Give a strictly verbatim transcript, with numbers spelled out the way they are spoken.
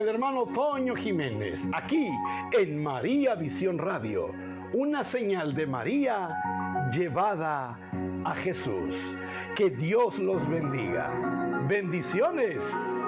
El hermano Toño Jiménez, aquí en María Visión Radio, una señal de María llevada a Jesús. Que Dios los bendiga. Bendiciones.